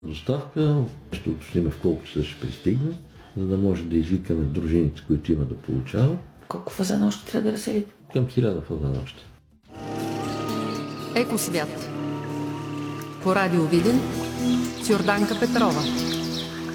доставка. Ще уточним в колко часа ще пристигне, за да може да извикаме дружините, които има да получава. Колко фазанощи трябва да разселите? Към 1000 фазанощи. Екосвят. По радио Видин с Йорданка Петрова.